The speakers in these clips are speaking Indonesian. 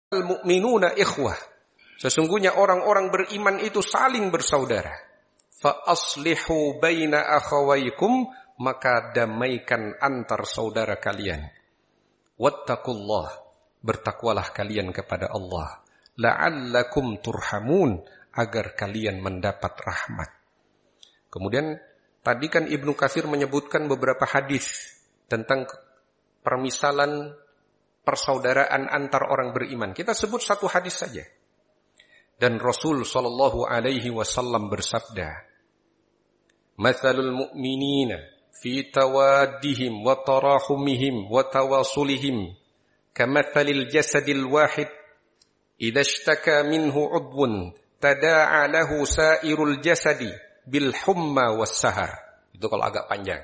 Al-mu'minuna ikhwah. Sesungguhnya orang-orang beriman itu saling bersaudara. Fa aslihu baina akhawaykum, maka damaikan antar saudara kalian. Wattaqullah, bertakwalah kalian kepada Allah. La'allakum turhamun, agar kalian mendapat rahmat. Kemudian tadi kan Ibnu Katsir menyebutkan beberapa hadis tentang permisalan persaudaraan antar orang beriman. Kita sebut satu hadis saja. Dan Rasul sallallahu alaihi wasallam bersabda, "Matsalul mu'minina fi tawaddihim wa tarahumihim wa tawasulihim kamatsalil jasadil wahid idza ishtaka minhu 'udwun tada'a lahu sa'irul jasadi bil humma was sahar." Itu kalau agak panjang.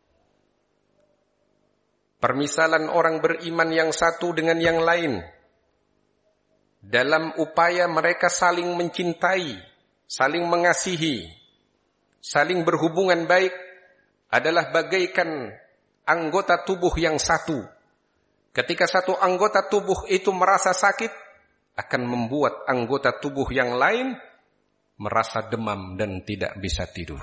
Permisalan orang beriman yang satu dengan yang lain dalam upaya mereka saling mencintai, saling mengasihi, saling berhubungan baik adalah bagaikan anggota tubuh yang satu. Ketika satu anggota tubuh itu merasa sakit, akan membuat anggota tubuh yang lain merasa demam dan tidak bisa tidur.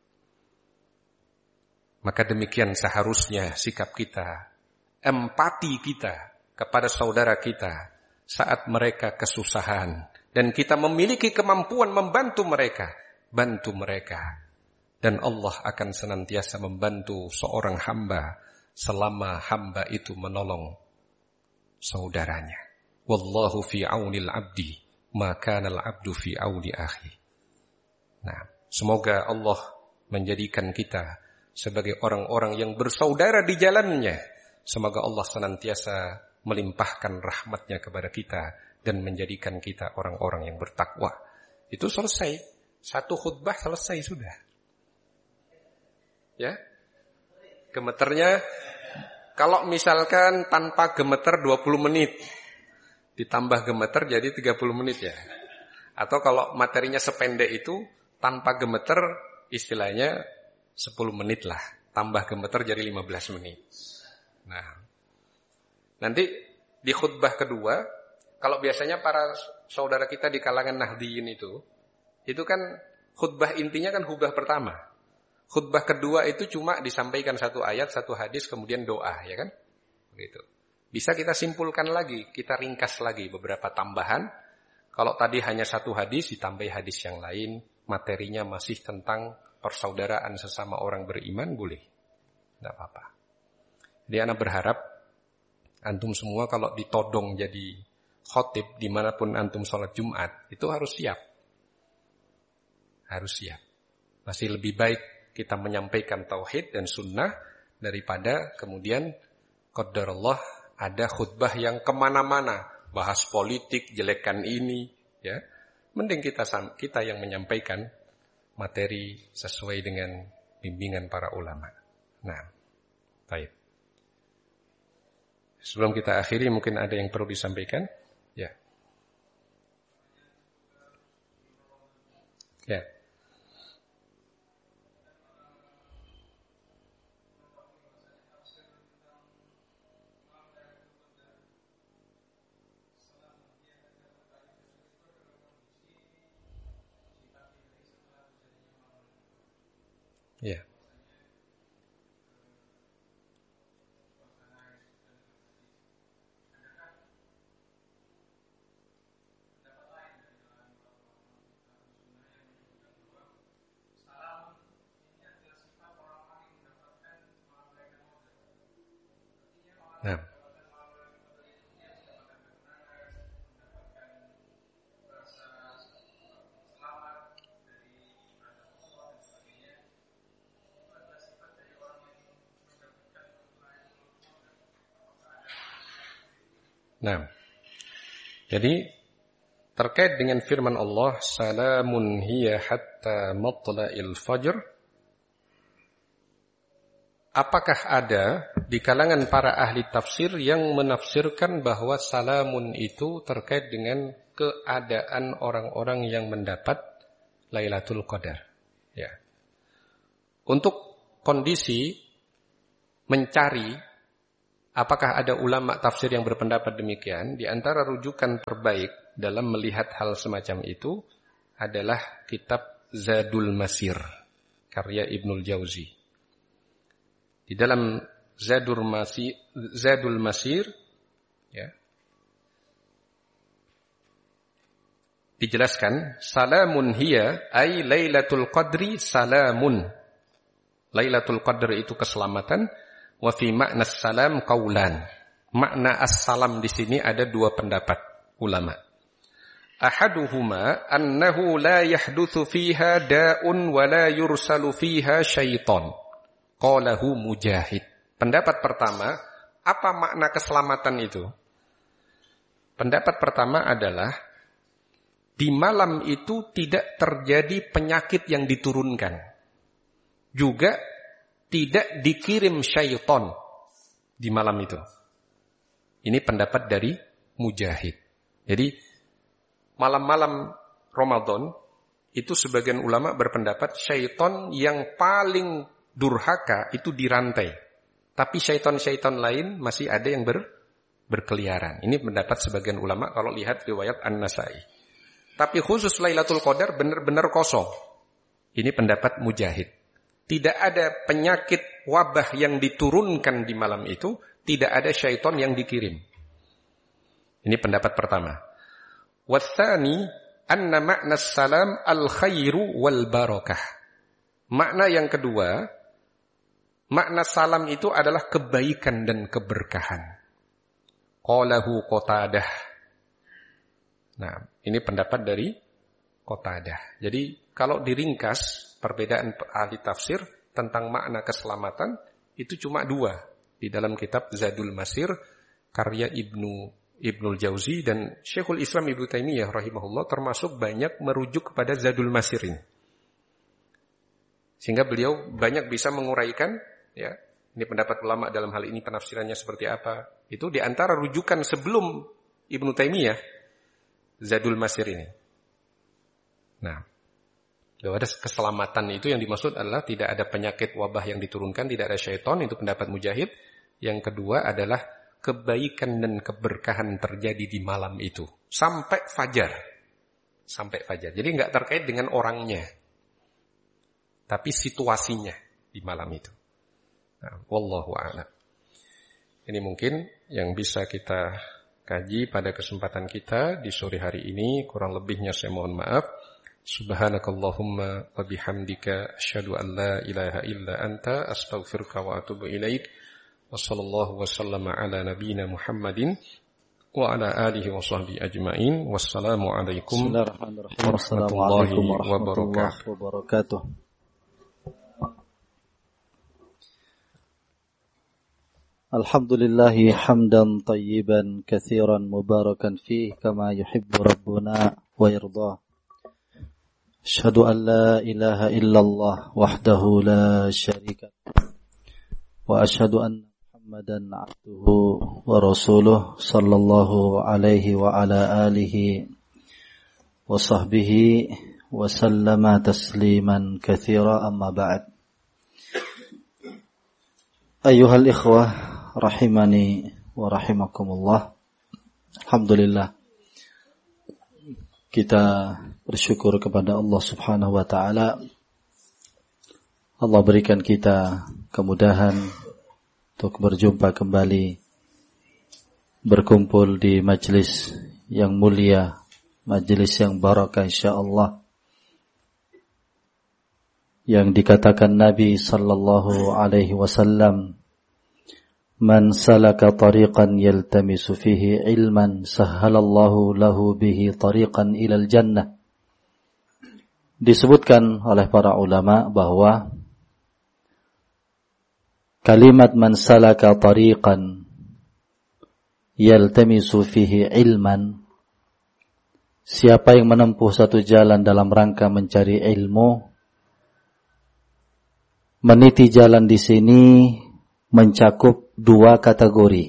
Maka demikian seharusnya sikap kita, empati kita kepada saudara kita saat mereka kesusahan. Dan kita memiliki kemampuan membantu mereka, bantu mereka. Dan Allah akan senantiasa membantu seorang hamba selama hamba itu menolong saudaranya. Wallahu fi aunil abdi, ma kana al-abdu fi auni akhi. Nah, semoga Allah menjadikan kita sebagai orang-orang yang bersaudara di jalannya. Semoga Allah senantiasa melimpahkan rahmatnya kepada kita dan menjadikan kita orang-orang yang bertakwa. Itu selesai. Satu khutbah selesai sudah. Ya. Gemeternya, kalau misalkan tanpa gemeter 20 menit, ditambah gemeter jadi 30 menit ya. Atau kalau materinya sependek itu, tanpa gemeter istilahnya 10 menit lah. Tambah gemeter jadi 15 menit. Nah, nanti di khutbah kedua, kalau biasanya para saudara kita di kalangan Nahdiyin itu kan khutbah intinya kan khutbah pertama. Khutbah kedua itu cuma disampaikan satu ayat, satu hadis, kemudian doa, ya kan? Begitu. Bisa kita simpulkan lagi, kita ringkas lagi beberapa tambahan. Kalau tadi hanya satu hadis, ditambahi hadis yang lain, materinya masih tentang persaudaraan sesama orang beriman, boleh. Tidak apa-apa. Jadi anak berharap antum semua kalau ditodong jadi khotib dimanapun antum sholat Jumat, itu harus siap. Harus siap. Masih lebih baik kita menyampaikan tauhid dan sunnah daripada kemudian qadarullah ada khutbah yang kemana-mana, bahas politik, jelekan ini, ya. Mending kita yang menyampaikan materi sesuai dengan bimbingan para ulama. Nah, baik. Sebelum kita akhiri mungkin ada yang perlu disampaikan? Ya. Ya. Ya. Nah. Nah. Jadi terkait dengan firman Allah, salamun hiya hatta matla'il fajr. Apakah ada di kalangan para ahli tafsir yang menafsirkan bahwa salamun itu terkait dengan keadaan orang-orang yang mendapat Lailatul Qadar? Ya. Untuk kondisi mencari Apakah ada ulama tafsir yang berpendapat demikian? Di antara rujukan terbaik dalam melihat hal semacam itu adalah kitab Zadul Masir, karya Ibnul Jauzi. Di dalam Zadul Masir ya, dijelaskan, salamun hiya ay lailatul qadri salamun. Lailatul qadri itu keselamatan. Wa fi makna salam qaulan. Makna as-salam di sini ada dua pendapat ulama. Ahaduhuma annahu la yahdutsu fiha da'un wa la yursalu fiha syaitan. Qalahu Mujahid. Pendapat pertama, apa makna keselamatan itu? Pendapat pertama adalah di malam itu tidak terjadi penyakit yang diturunkan. Juga tidak dikirim syaitan di malam itu. Ini pendapat dari Mujahid. Jadi malam-malam Ramadan itu sebagian ulama berpendapat syaitan yang paling durhaka itu dirantai. Tapi syaitan-syaitan lain masih ada yang berkeliaran. Ini pendapat sebagian ulama kalau lihat riwayat An-Nasai. Tapi khusus Lailatul Qadar benar-benar kosong. Ini pendapat Mujahid. Tidak ada penyakit wabah yang diturunkan di malam itu, tidak ada syaitan yang dikirim. Ini pendapat pertama. Watsani anna makna salam al-khairu wal barakah. Makna yang kedua, makna salam itu adalah kebaikan dan keberkahan. Qalahu Qatadah. Nah, ini pendapat dari Qatadah. Jadi kalau diringkas perbedaan ahli tafsir tentang makna keselamatan itu cuma dua di dalam kitab Zadul Masir karya Ibnul Jauzi, dan Syekhul Islam Ibnu Taimiyah rahimahullah termasuk banyak merujuk kepada Zadul Masir ini. Sehingga beliau banyak bisa menguraikan ya, ini pendapat ulama dalam hal ini penafsirannya seperti apa. Itu di antara rujukan sebelum Ibnu Taimiyah Zadul Masir ini. Nah, bahwa ada keselamatan itu yang dimaksud adalah tidak ada penyakit wabah yang diturunkan, tidak ada syaitan, itu pendapat Mujahid. Yang kedua adalah kebaikan dan keberkahan terjadi di malam itu sampai fajar. Sampai fajar. Jadi enggak terkait dengan orangnya, tapi situasinya di malam itu. Nah, wallahu a'lam. Ini mungkin yang bisa kita kaji pada kesempatan kita di sore hari ini. Kurang lebihnya saya mohon maaf. Subhanakallahumma wa bihamdika asyhadu an la ilaha illa anta astaghfiruka wa atubu ilaik. Wa sallallahu wa sallama ala nabiyyina Muhammadin wa ala alihi wa sahbihi ajmain. Wassalamu alaikum warahmatullahi wabarakatuh. Alhamdulillahi hamdan tayyiban katsiran mubarakan fihi kama yuhibbu rabbuna wa yardah. Asyhadu an la ilaha illallah wahdahu la syarika wa asyhadu anna Muhammadan abduhu wa rasuluh sallallahu alaihi wa ala alihi wa sahbihi wa sallama tasliman katsira amma ba'd. Ayyuhal ikhwah rahimani wa rahimakumullah. Alhamdulillah, kita bersyukur kepada Allah Subhanahu wa taala. Allah berikan kita kemudahan untuk berjumpa kembali, berkumpul di majlis yang mulia, majlis yang barakah insyaallah, yang dikatakan Nabi sallallahu alaihi wasallam, man salaka tariqan yaltamisu fihi ilman sahhalallahu lahu bihi tariqan ilal jannah. Disebutkan oleh para ulama bahwa kalimat man salaka tariqan yaltamisu fihi ilman, siapa yang menempuh satu jalan dalam rangka mencari ilmu, meniti jalan di sini mencakup dua kategori,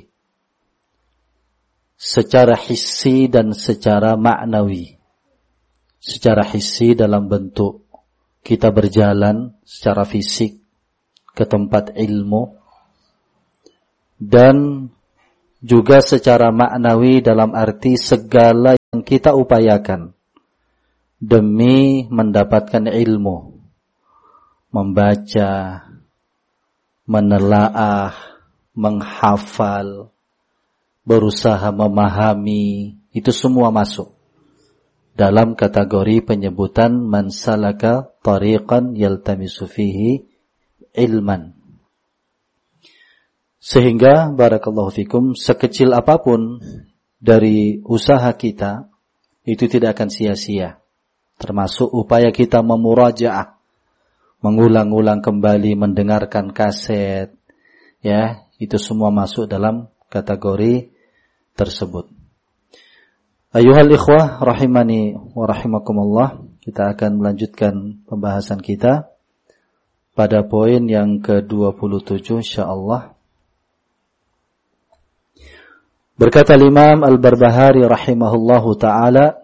secara hissi dan secara maknawi. Secara hissi dalam bentuk kita berjalan secara fisik ke tempat ilmu, dan juga secara maknawi dalam arti segala yang kita upayakan demi mendapatkan ilmu, membaca, menelaah, menghafal, berusaha memahami, itu semua masuk dalam kategori penyebutan man salaka tariqan yaltamisu fihi ilman. Sehingga barakallahu fikum, sekecil apapun dari usaha kita itu tidak akan sia-sia. Termasuk upaya kita memurajaah, mengulang-ulang kembali, mendengarkan kaset, ya, itu semua masuk dalam kategori tersebut. Ayuhal ikhwah rahimani wa rahimakumullah, kita akan melanjutkan pembahasan kita pada poin yang ke-27 insyaallah. Berkata Imam Al-Barbahari rahimahullahu taala,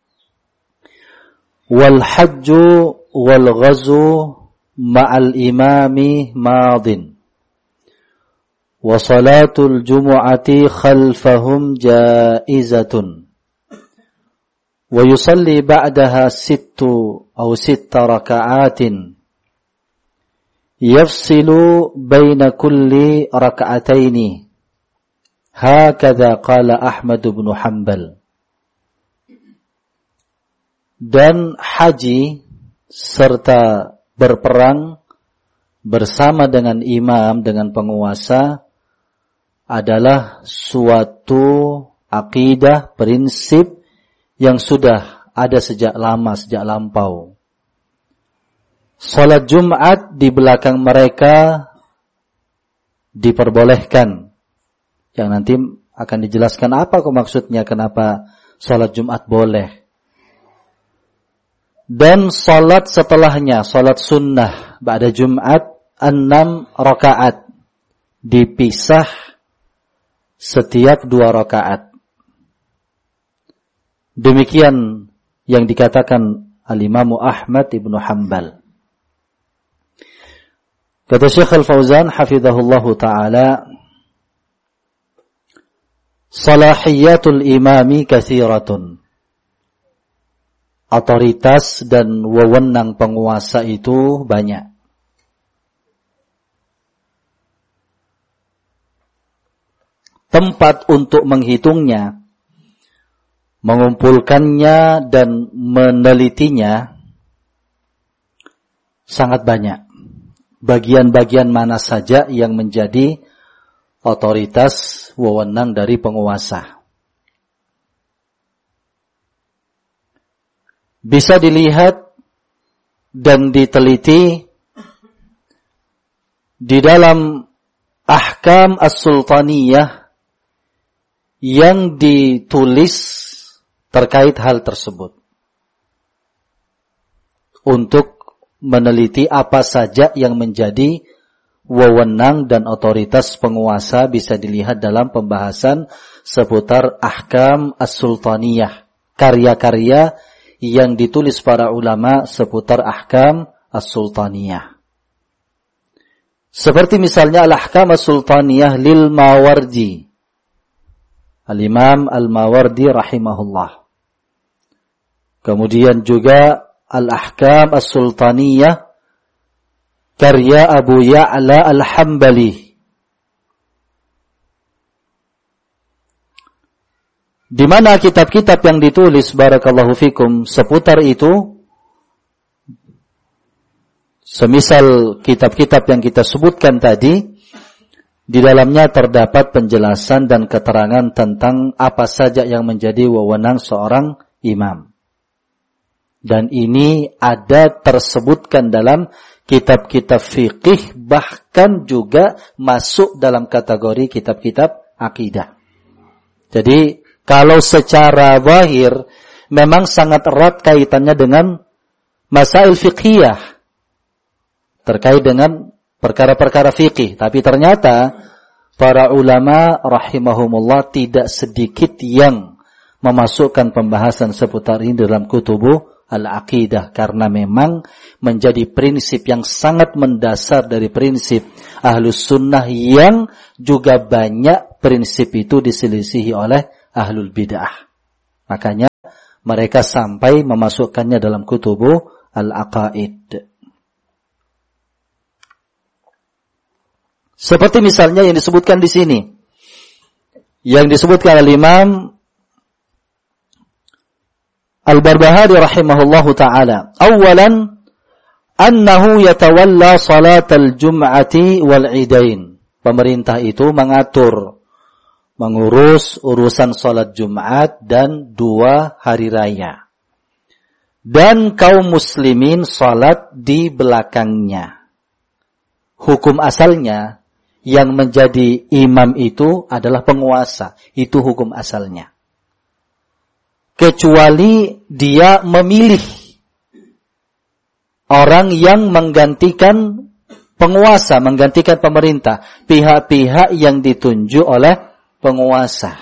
wal hajju wal ghazu ma'al imami madin wa salatul jumu'ati khalfahum jaizatun wa yusalli ba'daha 6 raka'atin yafsilu baina kulli raka'ataini. Hakadha qala Ahmad bin Hanbal. Dan haji serta berperang bersama dengan imam, dengan penguasa adalah suatu akidah, prinsip yang sudah ada sejak lama, sejak lampau. Salat Jumat di belakang mereka diperbolehkan. Yang nanti akan dijelaskan apa maksudnya, kenapa salat Jumat boleh. Dan salat setelahnya, salat sunnah ba'da Jumat 6 rakaat, dipisah setiap 2 rakaat. Demikian yang dikatakan Al-Imam Ahmad ibn Hanbal. Kata Syekh Al-Fauzan hafizahullahu ta'ala, salahiyatul imami katsiratun. Otoritas dan wewenang penguasa itu banyak. Tempat untuk menghitungnya, mengumpulkannya dan menelitinya sangat banyak. Bagian-bagian mana saja yang menjadi otoritas wewenang dari penguasa. Bisa dilihat dan diteliti di dalam ahkam as-sultaniyah yang ditulis terkait hal tersebut. Untuk meneliti apa saja yang menjadi wewenang dan otoritas penguasa bisa dilihat dalam pembahasan seputar ahkam as-sultaniyah, karya-karya yang ditulis para ulama seputar ahkam as-sultaniyah. Seperti misalnya al-ahkam as-sultaniyah lil Mawardi, Al-Imam Al-Mawardi rahimahullah. Kemudian juga al-ahkam as-sultaniyah karya Abu Ya'la Al-Hambali. Di mana kitab-kitab yang ditulis barakallahu fikum seputar itu, semisal kitab-kitab yang kita sebutkan tadi, di dalamnya terdapat penjelasan dan keterangan tentang apa saja yang menjadi wewenang seorang imam. Dan ini ada tersebutkan dalam kitab-kitab fikih, bahkan juga masuk dalam kategori kitab-kitab akidah. Jadi kalau secara zahir memang sangat erat kaitannya dengan masail fiqhiyah terkait dengan perkara-perkara fikih, tapi ternyata para ulama rahimahumullah tidak sedikit yang memasukkan pembahasan seputar ini dalam kutubu al-aqidah, karena memang menjadi prinsip yang sangat mendasar dari prinsip Ahlus Sunnah, yang juga banyak prinsip itu diselisihi oleh Ahlul Bid'ah. Makanya mereka sampai memasukkannya dalam kutubu al-aqaid. Seperti misalnya yang disebutkan di sini, yang disebutkan oleh Imam Al-Barbahari rahimahullahu ta'ala. Awalan, annahu yatawalla salatal jum'ati wal idain. Pemerintah itu mengurus urusan salat Jumat dan 2 hari raya. Dan kaum muslimin salat di belakangnya. Hukum asalnya, yang menjadi imam itu adalah penguasa. Itu hukum asalnya. Kecuali dia memilih orang yang menggantikan penguasa, menggantikan pemerintah. Pihak-pihak yang ditunjuk oleh penguasa.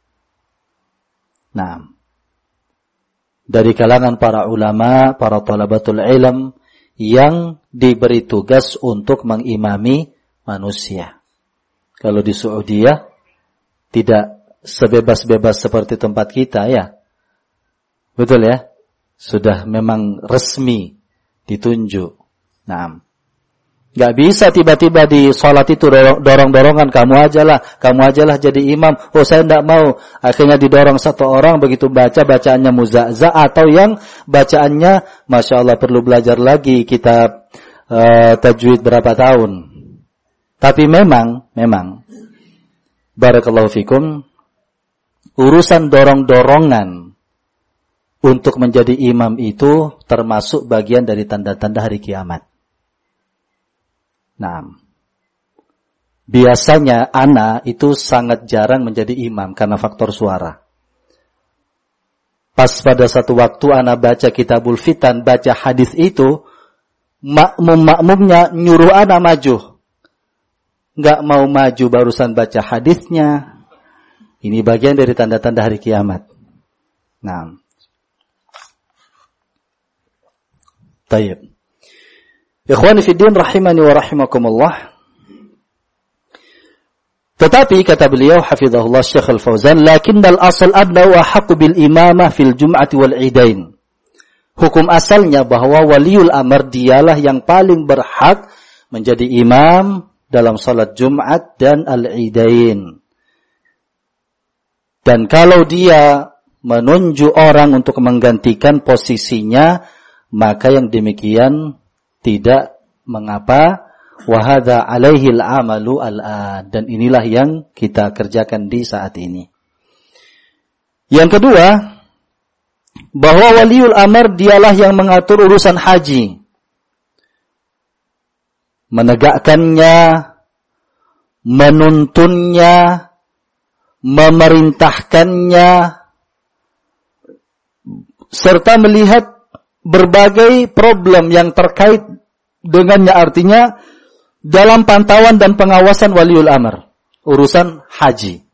Nah, dari kalangan para ulama, para thalabatul ilm yang diberi tugas untuk mengimami manusia. Kalau di Saudiyah tidak sebebas-bebas seperti tempat kita ya. Betul ya? Sudah memang resmi ditunjuk. Nah, gak bisa tiba-tiba di sholat itu dorong-dorongan, kamu ajalah jadi imam. Oh, saya tidak mau. Akhirnya didorong satu orang, begitu bacaannya muza'za, atau yang bacaannya Masya Allah perlu belajar lagi kitab tajwid berapa tahun. Tapi memang barakallahu fikum, urusan dorong-dorongan untuk menjadi imam itu termasuk bagian dari tanda-tanda hari kiamat. Nah, biasanya anak itu sangat jarang menjadi imam karena faktor suara. Pas pada satu waktu anak baca Kitabul Fitan, baca hadis itu, makmumnya nyuruh anak maju. Enggak mau maju barusan baca hadisnya. Ini bagian dari tanda-tanda hari kiamat. Nah, tayyib. Ikhwani fi din rahimani wa rahimakumullah. Tetapi kata beliau hafizahullah Syekh Al-Fauzan, lakinnal asal anna wa haqqu bil imamah fil jum'ati wal idain. Hukum asalnya bahwa waliul amr dialah yang paling berhak menjadi imam dalam salat Jumat dan al-idain. Dan kalau dia menunjuk orang untuk menggantikan posisinya, maka yang demikian tidak mengapa. Wa hadza alaihi al-amalu al-an, dan inilah yang kita kerjakan di saat ini. Yang kedua, bahwa waliul amr dialah yang mengatur urusan haji, menegakkannya, menuntunnya, memerintahkannya, serta melihat berbagai problem yang terkait dengannya, artinya dalam pantauan dan pengawasan waliul amr, urusan haji.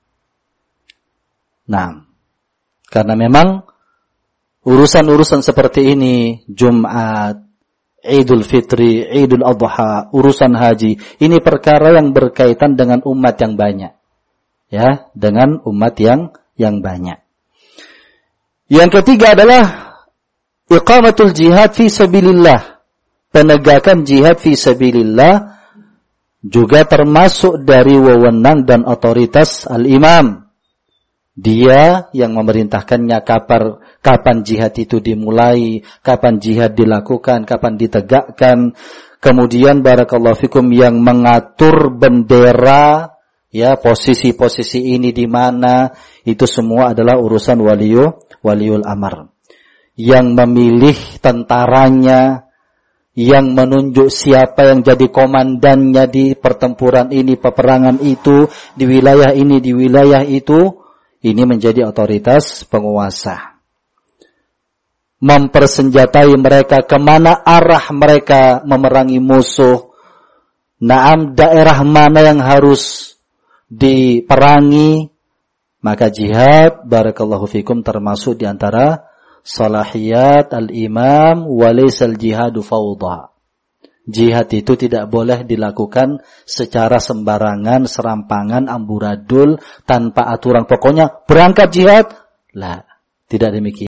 Nah, karena memang urusan-urusan seperti ini, Jumat, Idul Fitri, Idul Adha, urusan haji, ini perkara yang berkaitan dengan umat yang banyak. Ya, dengan umat yang banyak. Yang ketiga adalah iqamatul jihad fi sabilillah. Penegakan jihad fi sabilillah juga termasuk dari wewenang dan otoritas al-imam. Dia yang memerintahkannya kapan jihad itu dimulai, kapan jihad dilakukan, kapan ditegakkan. Kemudian barakallahu fikum yang mengatur bendera, ya, posisi-posisi ini di mana, itu semua adalah urusan waliul amr. Yang memilih tentaranya, yang menunjuk siapa yang jadi komandannya di pertempuran ini, peperangan itu, di wilayah ini, di wilayah itu, ini menjadi otoritas penguasa. Mempersenjatai mereka, kemana arah mereka memerangi musuh. Naam, daerah mana yang harus diperangi. Maka jihad, barakallahu fikum, termasuk di antara salahiyat al-imam wa laysa al-jihadu fawdha. Jihad itu tidak boleh dilakukan secara sembarangan, serampangan, amburadul, tanpa aturan. Pokoknya berangkat jihad. Lah, tidak demikian.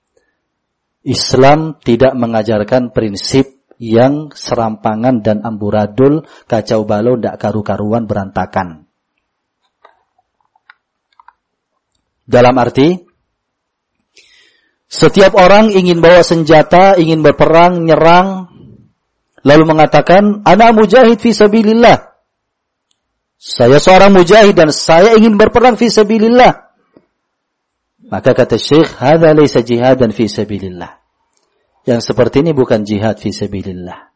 Islam tidak mengajarkan prinsip yang serampangan dan amburadul, kacau balau, tidak karu-karuan, berantakan. Dalam arti, setiap orang ingin bawa senjata, ingin berperang, nyerang, lalu mengatakan, ana mujahid fi sabilillah. Saya seorang mujahid dan saya ingin berperang fi sabilillah. Maka kata Syekh, hadza laysa jihadan fi sabilillah. Yang seperti ini bukan jihad fi sabilillah.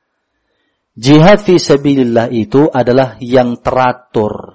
Jihad fi sabilillah itu adalah yang teratur.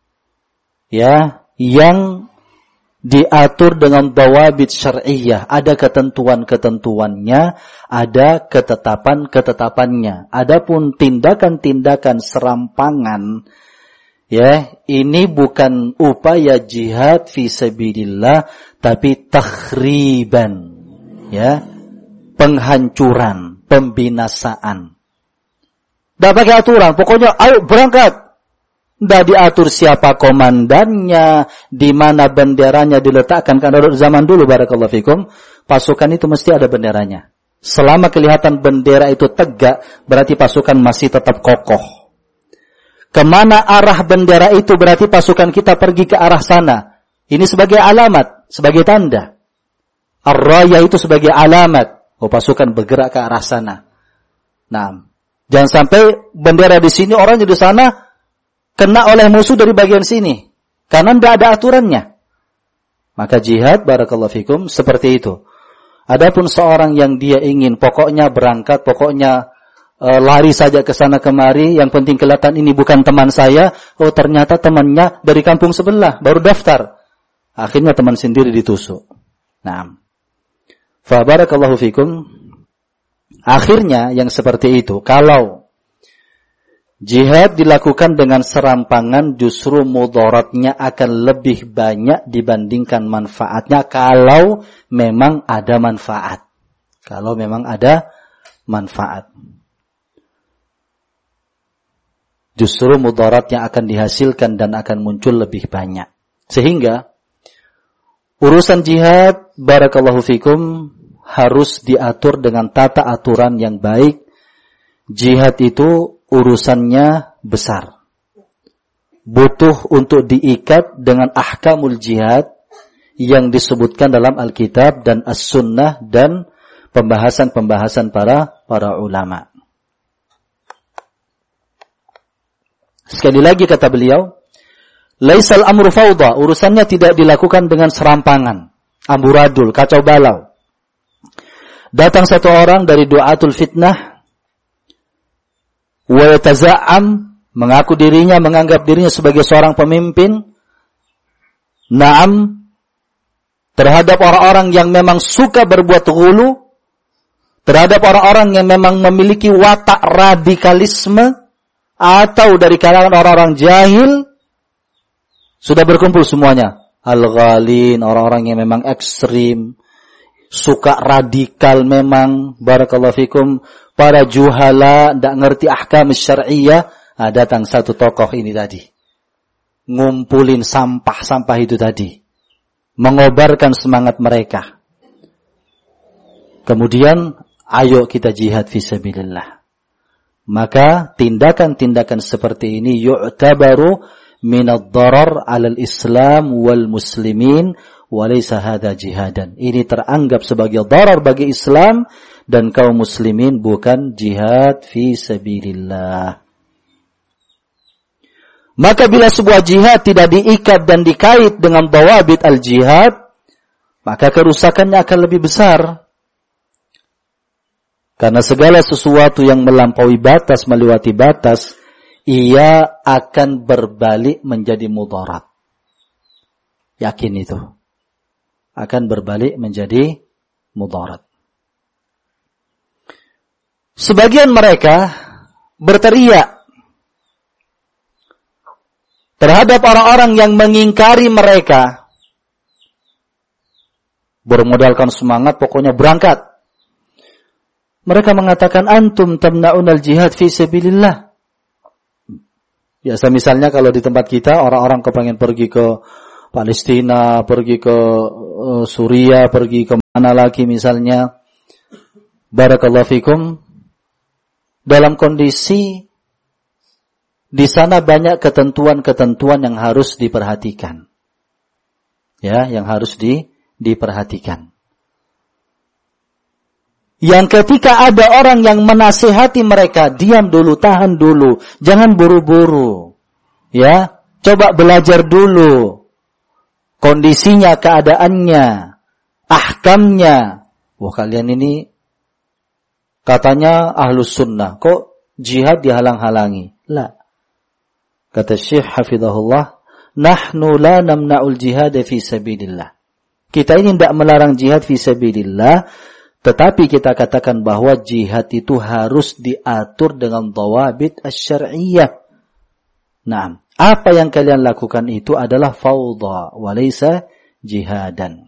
Ya, yang diatur dengan dawabit syar'iyyah, ada ketentuan-ketentuannya, ada ketetapan-ketetapannya. Adapun tindakan-tindakan serampangan, ya, ini bukan upaya jihad fi sabilillah, tapi takhriban, ya, penghancuran, pembinasaan. Tidak pakai aturan, pokoknya ayo berangkat. Tidak diatur siapa komandannya, di mana benderanya diletakkan. Karena zaman dulu, barakallahu fikum, pasukan itu mesti ada benderanya. Selama kelihatan bendera itu tegak, berarti pasukan masih tetap kokoh. Kemana arah bendera itu, berarti pasukan kita pergi ke arah sana. Ini sebagai alamat, sebagai tanda. Ar-raya itu sebagai alamat. Oh, pasukan bergerak ke arah sana. Nah, jangan sampai bendera di sini, orangnya di sana, kena oleh musuh dari bagian sini. Karena tidak ada aturannya. Maka jihad, barakallahu fikum, seperti itu. Adapun seorang yang dia ingin pokoknya berangkat, pokoknya lari saja ke sana kemari, yang penting kelihatan ini bukan teman saya, oh ternyata temannya dari kampung sebelah, baru daftar. Akhirnya teman sendiri ditusuk. Nah, fa barakallahu fikum, akhirnya yang seperti itu, kalau jihad dilakukan dengan serampangan, justru mudaratnya akan lebih banyak dibandingkan manfaatnya, kalau memang ada manfaat. Kalau memang ada manfaat. Justru mudarat yang akan dihasilkan dan akan muncul lebih banyak. Sehingga urusan jihad, barakallahu fikum, harus diatur dengan tata aturan yang baik. Jihad itu urusannya besar. Butuh untuk diikat dengan ahkamul jihad yang disebutkan dalam Alkitab dan As-Sunnah dan pembahasan-pembahasan para ulama. Sekali lagi kata beliau, laisal amru fawda, urusannya tidak dilakukan dengan serampangan, amburadul, kacau balau. Datang satu orang dari du'atul fitnah, wa yataza'am, mengaku dirinya, menganggap dirinya sebagai seorang pemimpin, na'am, terhadap orang-orang yang memang suka berbuat ghulu, terhadap orang-orang yang memang memiliki watak radikalisme, atau dari kalangan orang-orang jahil, sudah berkumpul semuanya. Al-ghalin, orang-orang yang memang ekstrim, suka radikal memang, barakallahu fikum, para juhala, tidak ngerti ahkam syar'iyyah. Datang satu tokoh ini tadi, ngumpulin sampah-sampah itu tadi, mengobarkan semangat mereka. Kemudian, ayo kita jihad fisabilillah. Maka tindakan-tindakan seperti ini yu'tabaru minad darar 'alal Islam wal muslimin wa laysa hadza jihadan. Ini teranggap sebagai darar bagi Islam dan kaum muslimin, bukan jihad fi sabilillah. Maka bila sebuah jihad tidak diikat dan dikait dengan dawabit al-jihad, maka kerusakannya akan lebih besar. Karena segala sesuatu yang melampaui batas, melewati batas, ia akan berbalik menjadi mudarat. Yakin itu. Akan berbalik menjadi mudarat. Sebagian mereka berteriak terhadap orang-orang yang mengingkari mereka bermodalkan semangat, pokoknya berangkat. Mereka mengatakan, antum tamna'unal jihad fi sabilillah. Biasa misalnya kalau di tempat kita, orang-orang kepengen pergi ke Palestina, pergi ke Suriah, pergi ke mana lagi misalnya. Barakallahu fikum. Dalam kondisi di sana banyak ketentuan-ketentuan yang harus diperhatikan. Ya, yang harus diperhatikan. Yang ketika ada orang yang menasihati mereka, diam dulu, tahan dulu, jangan buru-buru. Ya, coba belajar dulu kondisinya, keadaannya, ahkamnya. Wah, kalian ini katanya ahlus sunnah, kok jihad dihalang-halangi? La. Kata Syekh hafizahullah, nahnu la namna'ul jihad fi sabilillah. Kita ini tidak melarang jihad fi sabilillah, tetapi kita katakan bahwa jihad itu harus diatur dengan dhawabit asy-syar'iyyah. Nah, apa yang kalian lakukan itu adalah fawdha wa laysa jihadan.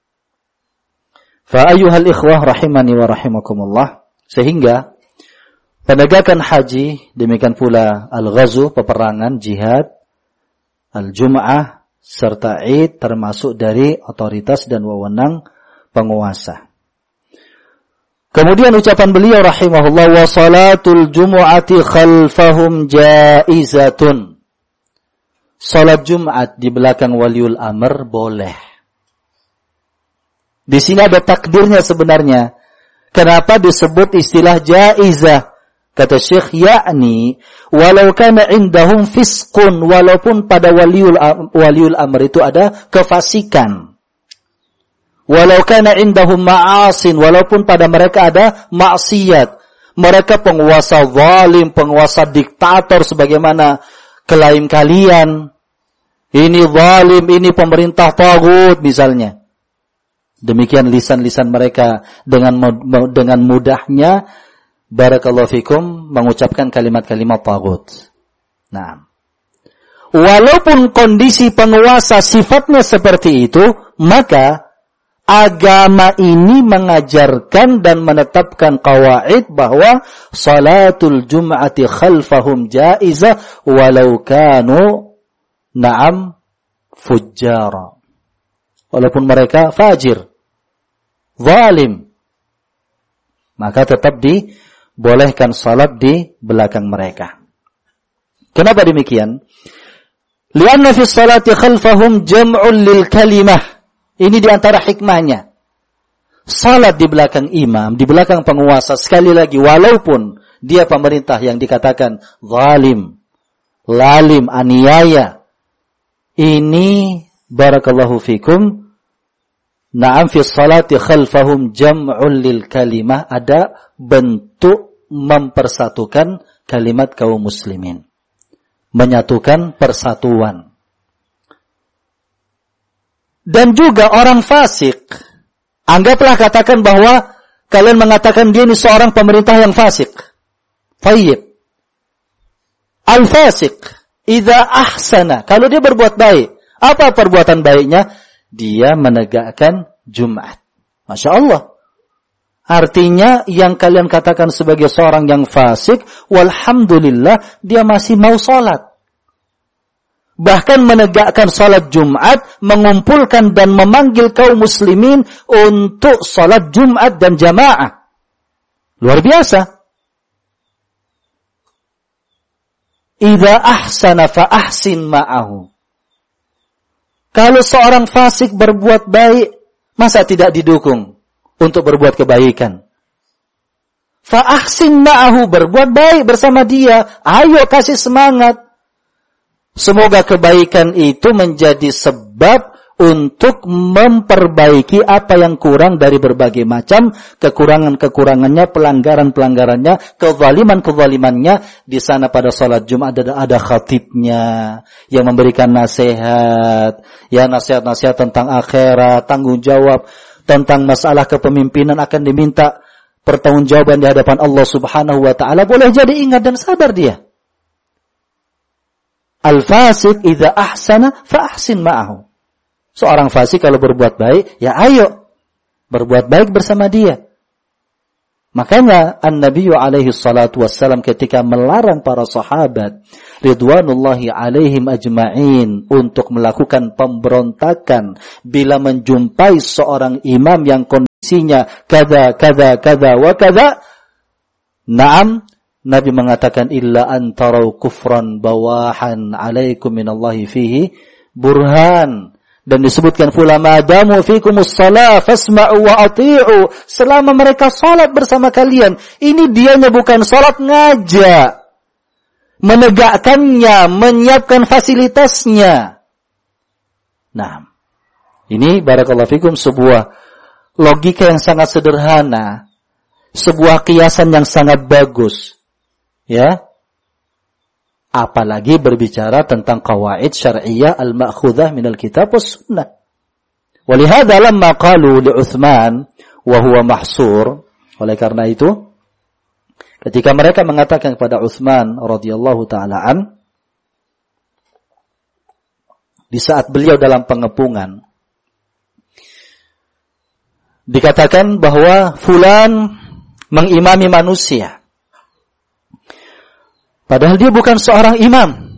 Fa ayyuhal ikhwah rahimani wa rahimakumullah, sehingga penegakan haji, demikian pula al-ghazu, peperangan, jihad, al-jum'ah, serta id termasuk dari otoritas dan wewenang penguasa. Kemudian ucapan beliau rahimahullah, wa salatul jumu'ati khalfahum jaizatun. Salat Jumat di belakang waliul amr boleh. Di sini ada takdirnya sebenarnya. Kenapa disebut istilah jaizah? Kata Syekh, yakni walau kana indahum fisqun, walaupun pada waliul amr itu ada kefasikan. Walau kana indahum ma'asin, walaupun pada mereka ada maksiat. Mereka penguasa zalim, penguasa diktator sebagaimana klaim kalian. Ini zalim, ini pemerintah tagut misalnya. Demikian lisan-lisan mereka dengan mudahnya, barakallahu fikum, mengucapkan kalimat-kalimat tagut. Nah, walaupun kondisi penguasa sifatnya seperti itu, maka agama ini mengajarkan dan menetapkan qawaid bahwa salatul jum'ati khalfahum jaizah walau kanu na'am fujjara. Walaupun mereka fajir, zalim, maka tetap dibolehkan salat di belakang mereka. Kenapa demikian? Lianna fi salati khalfahum jam'un lil kalimah. Ini di antara hikmahnya. Salat di belakang imam, di belakang penguasa, sekali lagi, walaupun dia pemerintah yang dikatakan zalim, lalim, aniaya, ini barakallahu fikum, na'am fi salati khalfahum jam'un lil kalimah, ada bentuk mempersatukan kalimat kaum muslimin. Menyatukan persatuan. Dan juga orang fasik. Anggaplah katakan bahwa kalian mengatakan dia ini seorang pemerintah yang fasik. Tayyib. Al-fasik idza ahsana, kalau dia berbuat baik, apa perbuatan baiknya? Dia menegakkan Jumat. Masya Allah. Artinya yang kalian katakan sebagai seorang yang fasik, walhamdulillah dia masih mau sholat. Bahkan menegakkan salat Jumat, mengumpulkan dan memanggil kaum muslimin untuk salat Jumat dan jamaah. Luar biasa. Idza ahsana fa ahsin ma'ahu. Kalau seorang fasik berbuat baik, masa tidak didukung untuk berbuat kebaikan? Fa ahsin ma'ahu, berbuat baik bersama dia. Ayo kasih semangat. Semoga kebaikan itu menjadi sebab untuk memperbaiki apa yang kurang dari berbagai macam kekurangan-kekurangannya, pelanggaran-pelanggarannya, kezaliman-kezalimannya. Di sana pada salat Jumat ada khatibnya yang memberikan nasihat, ya nasihat-nasihat tentang akhirat, tanggung jawab, tentang masalah kepemimpinan akan diminta pertanggungjawaban di hadapan Allah Subhanahu wa taala. Boleh jadi ingat dan sadar dia. Al-fasik idza ahsana fa ahsin ma'ahu. Seorang fasik kalau berbuat baik, ya ayo berbuat baik bersama dia. Makanya An-Nabi alaihi salatu wassalam ketika melarang para sahabat ridwanullahi alaihim ajma'in untuk melakukan pemberontakan bila menjumpai seorang imam yang kondisinya kada wa kada. Naam, Nabi mengatakan illa antarau kufran bawahan alaikum minallahi fihi burhan. Dan disebutkan fulama damu fikumus shalah fasma'u wa ati'u, selama mereka salat bersama kalian. Ini dianya bukan salat ngajak, menegakkannya, menyiapkan fasilitasnya. Nah, ini barakallahu fikum sebuah logika yang sangat sederhana, sebuah kiasan yang sangat bagus. Ya. Apalagi berbicara tentang qawaid syar'iyyah al-ma'khudhah minal kitab was sunnah. Walihada lamma qalu li Utsman wa huwa mahsur, oleh karena itu ketika mereka mengatakan kepada Utsman radhiyallahu taala an, di saat beliau dalam pengepungan, dikatakan bahwa fulan mengimami manusia. Padahal dia bukan seorang imam.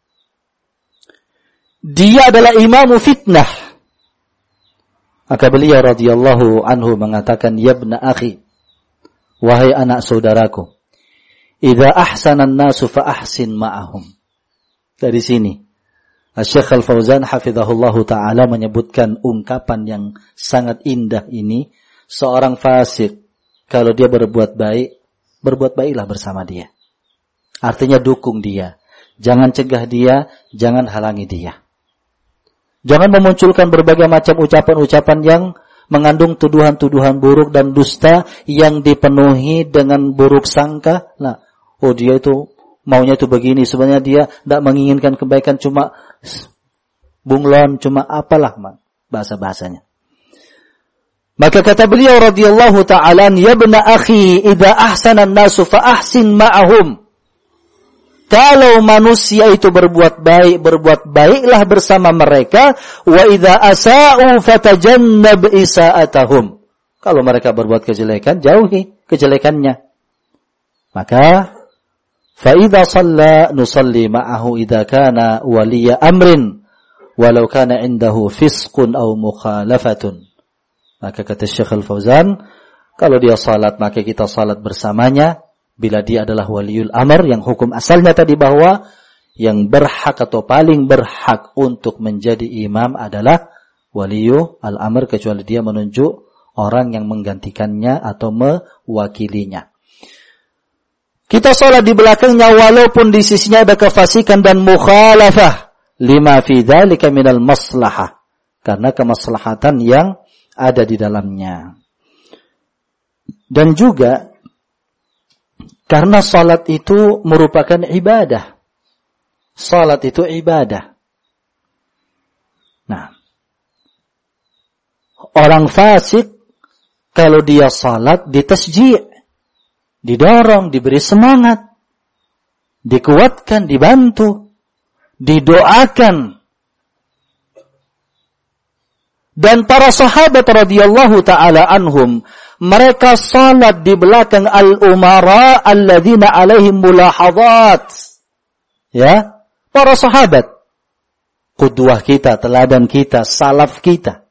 Dia adalah imamu fitnah. Maka beliau radhiyallahu anhu mengatakan, ya ibna akhi, wahai anak saudaraku, idza ahsana an-nasu fa ahsin ma'ahum. Dari sini Syekh Al-Fauzan hafizahullahu taala menyebutkan ungkapan yang sangat indah ini, seorang fasik kalau dia berbuat baiklah bersama dia. Artinya dukung dia. Jangan cegah dia, jangan halangi dia. Jangan memunculkan berbagai macam ucapan-ucapan yang mengandung tuduhan-tuduhan buruk dan dusta yang dipenuhi dengan buruk sangka. Nah, oh dia itu maunya itu begini, sebenarnya dia tidak menginginkan kebaikan, cuma bunglon, cuma apalah bahasa-bahasanya. Maka kata beliau radhiyallahu ta'ala, ya ibna akhi, idza ahsana an-nasu fa ahsin ma'ahum. Kalau manusia itu berbuat baiklah bersama mereka. Wa idza asa'u fatajannab isa'atahum. Kalau mereka berbuat kejelekan, jauhi kejelekannya. Maka fa idza shalla nusalli ma'ahu idza kana waliya amrin walau kana indahu fisqun aw mukhalafatun. Maka kata Syekh Al-Fauzan, kalau dia salat maka kita salat bersamanya. Bila dia adalah waliul amr, yang hukum asalnya tadi bahwa yang berhak atau paling berhak untuk menjadi imam adalah waliul amr, kecuali dia menunjuk orang yang menggantikannya atau mewakilinya. Kita sholat di belakangnya walaupun di sisinya ada kefasikan dan mukhalafah, lima fi dzalika minal maslahah, karena kemaslahatan yang ada di dalamnya. Dan juga karena salat itu merupakan ibadah. Salat itu ibadah. Nah, orang fasik kalau dia salat ditasji', didorong, diberi semangat, dikuatkan, dibantu, didoakan. Dan para sahabat radhiyallahu ta'ala anhum, mereka salat di belakang al-umara alladzina alaihim mulahadhat. Ya, para sahabat, qudwah kita, teladan kita, salaf kita.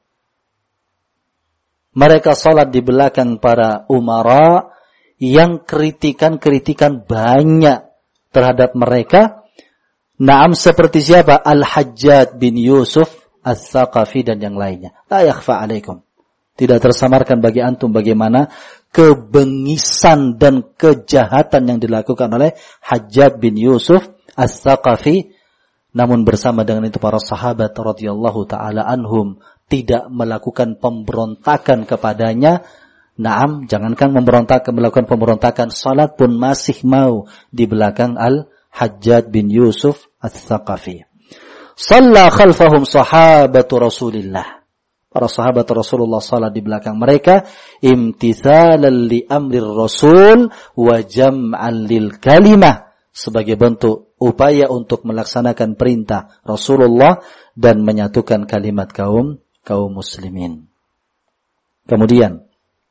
Mereka salat di belakang para umara yang kritikan-kritikan banyak terhadap mereka. Naam, seperti siapa? Al-Hajjaj bin Yusuf Ats-Tsaqafi dan yang lainnya. La yakhfa alaikum. Tidak tersamarkan bagi antum bagaimana kebengisan dan kejahatan yang dilakukan oleh Hajjaj bin Yusuf Ats-Tsaqafi. Namun bersama dengan itu para sahabat radhiyallahu taala anhum tidak melakukan pemberontakan kepadanya. Naam, jangankan melakukan pemberontakan, salat pun masih mau di belakang Al-Hajjaj bin Yusuf Ats-Tsaqafi. Shalla khalfahum sahabatu Rasulillah. Para sahabat Rasulullah salat di belakang mereka, imtithalan li amrir Rasul wa jam'an lil kalimah, sebagai bentuk upaya untuk melaksanakan perintah Rasulullah dan menyatukan kalimat kaum muslimin. Kemudian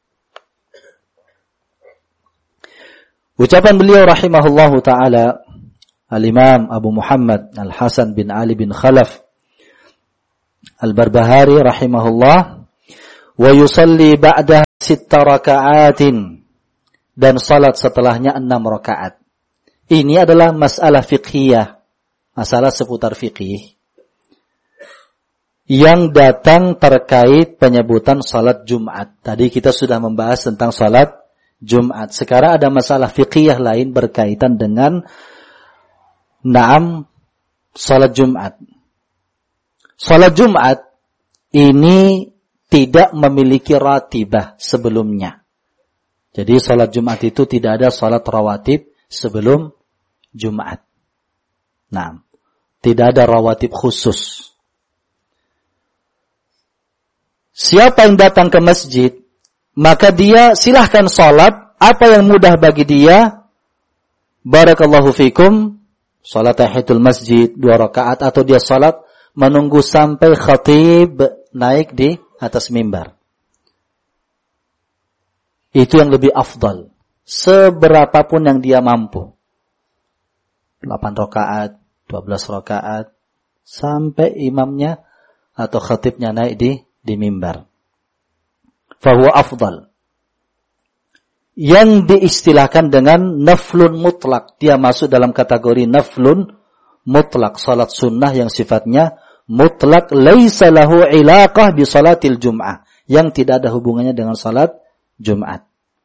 ucapan beliau rahimahullahu ta'ala, Al-Imam Abu Muhammad Al-Hasan bin Ali bin Khalaf Al-Barbahari rahimahullah, wa yusalli ba'dah 6 raka'atin, dan salat setelahnya 6 rakaat. Ini adalah masalah fiqhiyah, masalah seputar fiqih yang datang terkait penyebutan salat Jumat. Tadi kita sudah membahas tentang salat Jumat. Sekarang ada masalah fiqhiyah lain berkaitan dengan salat Jumat. Salat Jumat ini tidak memiliki ratibah sebelumnya. Jadi salat Jumat itu tidak ada salat rawatib sebelum Jumat. Tidak ada rawatib khusus. Siapa yang datang ke masjid, maka dia silahkan salat apa yang mudah bagi dia. Barakallahu fikum, salat tahiyatul masjid 2 rakaat, atau dia salat menunggu sampai khatib naik di atas mimbar. Itu yang lebih afdal. Seberapapun yang dia mampu. 8 rakaat, 12 rakaat, sampai imamnya atau khatibnya naik di mimbar. Fahuwa afdal. Yang diistilahkan dengan naflun mutlak. Dia masuk dalam kategori naflun mutlak. Salat sunnah yang sifatnya mutlak. Laisa lahu ilaqah bi salatil jum'ah. Yang tidak ada hubungannya dengan salat Jumat.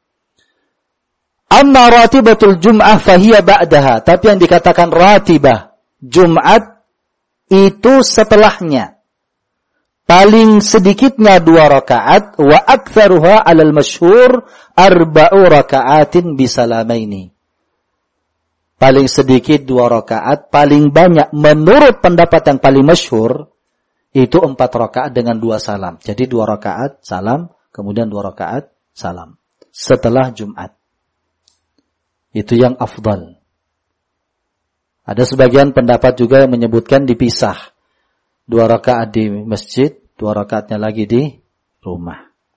Amma ratibatul jum'ah fahiya ba'daha. Tapi yang dikatakan ratibah Jumat itu setelahnya. Paling sedikitnya 2 rakaat, wa aktsaruha 'alal masyhur 4 rakaatin bisalamaini. Paling sedikit 2 rakaat, paling banyak menurut pendapat yang paling masyhur itu 4 rakaat dengan 2 salam. Jadi 2 rakaat salam, kemudian 2 rakaat salam setelah Jumat. Itu yang afdal. Ada sebagian pendapat juga yang menyebutkan dipisah. 2 rakaat di masjid, 2 rakaatnya lagi di rumah.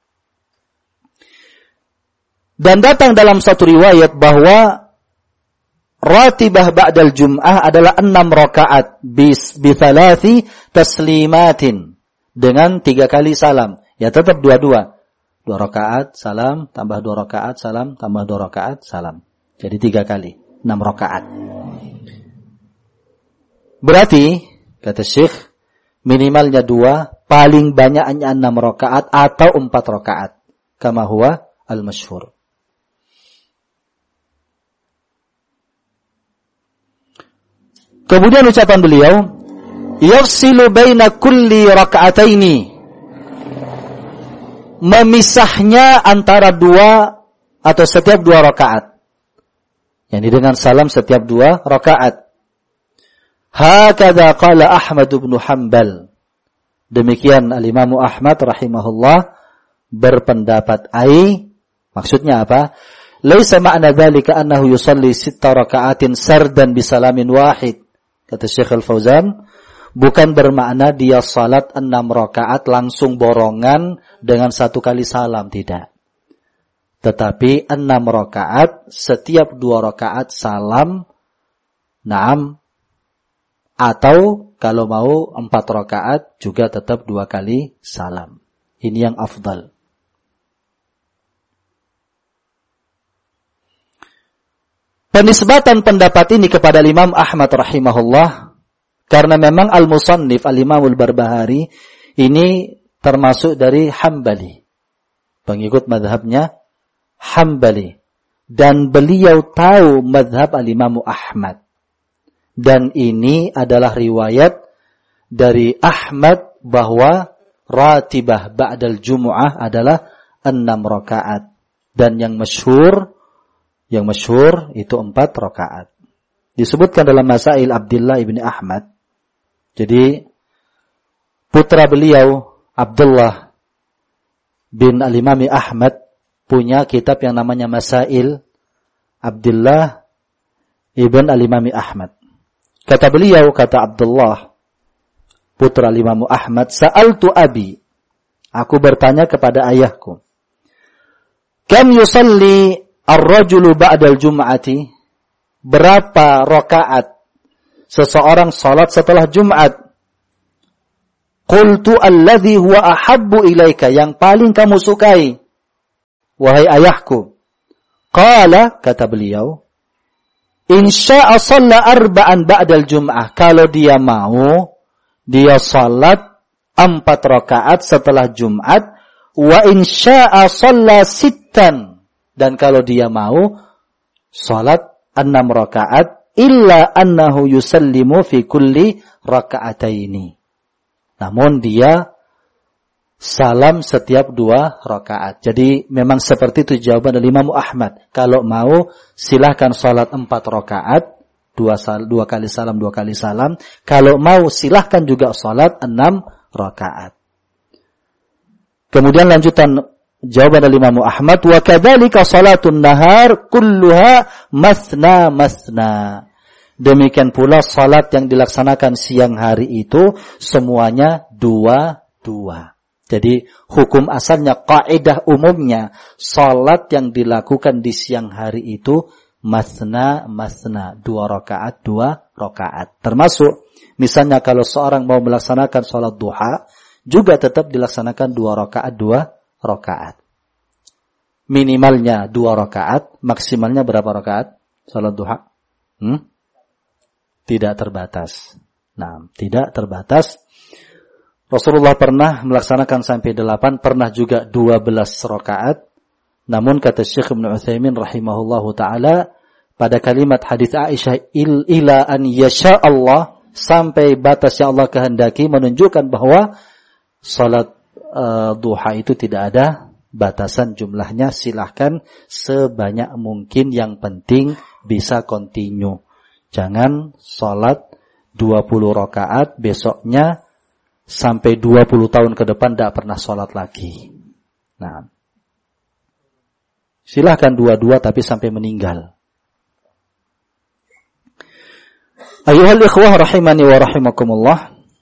Dan datang dalam satu riwayat bahwa ratibah ba'dal jum'ah adalah 6 rakaat bi 3 taslimatin, dengan 3 kali salam. Ya tetap 2 rakaat salam, tambah 2 rakaat salam, tambah 2 rakaat salam. Jadi 3 kali, 6 rakaat. Berarti kata Syekh, minimalnya 2, paling banyaknya 6 rakaat atau 4 rakaat. Kama huwa al-masyhur. Kemudian ucapan beliau, yafsilu baina kulli raka'ataini. Memisahnya antara 2 atau setiap 2 rakaat. Yani dengan salam setiap 2 rakaat. Hakadha qala Ahmad bin Hanbal. Demikian al-Imam Ahmad rahimahullah berpendapat. Maksudnya apa? Laisa ma'na dzalika annahu yusalli 6 raka'atin sardan bisalamin wahid. Kata Syekh Al-Fauzan, bukan bermakna dia salat 6 rakaat langsung borongan dengan 1 kali salam, tidak. Tetapi 6 rakaat, setiap 2 rakaat salam, atau kalau mau 4 rakaat juga tetap 2 kali salam. Ini yang afdal. Penisbatan pendapat ini kepada Imam Ahmad rahimahullah, karena memang al-musannif al-Imam al-Barbahari ini termasuk dari Hambali, pengikut mazhabnya Hambali, dan beliau tahu mazhab al-Imam Ahmad. Dan ini adalah riwayat dari Ahmad bahwa ratibah ba'dal jumu'ah adalah 6 rakaat, dan yang masyhur itu 4 rakaat. Disebutkan dalam Masail Abdullah ibn Ahmad. Jadi putra beliau Abdullah bin al-Imam Ahmad punya kitab yang namanya Masail Abdullah ibn al-Imam Ahmad. Kata beliau, kata Abdullah putra al-Imam Ahmad, sa'altu abi, aku bertanya kepada ayahku. Kam yusalli ar-rajulu ba'dal jum'ati? Berapa rakaat seseorang salat setelah Jumat? Qultu alladhi huwa ahabbu ilaika, yang paling kamu sukai, wahai ayahku. Qala, kata beliau, in sya'a shalla arba'an ba'dal jum'ah. Kalau dia mau, dia salat 4 rakaat setelah Jumat. Wa in sya'a shalla sittan, dan kalau dia mau salat 6 rakaat, illa annahu yusallimu fi kulli raka'ataini. Namun dia salam setiap 2 rakaat. Jadi memang seperti itu jawaban dari Imam Ahmad. Kalau mau silahkan salat 4 rakaat, 2 kali salam, 2 kali salam. Kalau mau silahkan juga salat 6 rakaat. Kemudian lanjutan jawaban dari Imam Ahmad, wa kadzalika salatun nahar kulluha masna masna. Demikian pula salat yang dilaksanakan siang hari itu semuanya 2-2. Jadi hukum asalnya, kaidah umumnya, salat yang dilakukan di siang hari itu masna masna, 2 rakaat 2 rakaat. Termasuk misalnya kalau seorang mau melaksanakan salat duha, juga tetap dilaksanakan 2 rakaat 2 rakaat. Minimalnya 2 rakaat, maksimalnya berapa rakaat salat duha? Tidak terbatas. Nah, tidak terbatas. Rasulullah pernah melaksanakan sampai 8, pernah juga 12 rakaat. Namun kata Syekh Ibnu Utsaimin rahimahullahu taala, pada kalimat hadis Aisyah, ila an yasha Allah, sampai batas yang Allah kehendaki, menunjukkan bahwa salat duha itu tidak ada batasan jumlahnya. Silahkan sebanyak mungkin, yang penting bisa continue. Jangan salat 20 rakaat, besoknya sampai 20 tahun ke depan tidak pernah salat lagi. Nah, silahkan 2-2 tapi sampai meninggal. Ayuhal ikhwah rahimani wa rahimakumullah.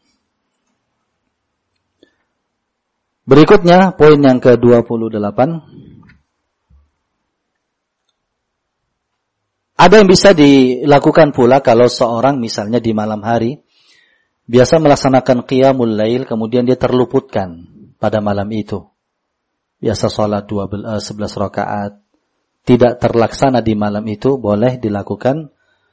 Berikutnya poin yang ke-28. Ada yang bisa dilakukan pula kalau seorang misalnya di malam hari biasa melaksanakan qiyamul lail, kemudian dia terluputkan pada malam itu. Biasa sholat 11 rakaat, tidak terlaksana di malam itu, boleh dilakukan